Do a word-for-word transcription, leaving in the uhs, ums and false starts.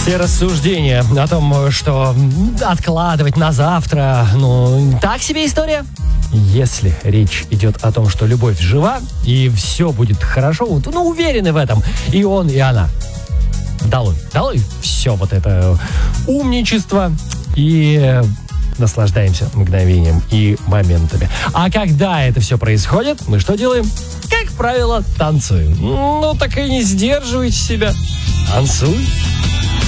Все рассуждения о том, что откладывать на завтра, ну, так себе история. Если речь идет о том, что любовь жива, и все будет хорошо, то, ну, уверены в этом и он, и она. Долой, долой все вот это умничество, и наслаждаемся мгновением и моментами. А когда это все происходит, мы что делаем? Как правило, танцуем. Ну, так и не сдерживайте себя. Танцуй.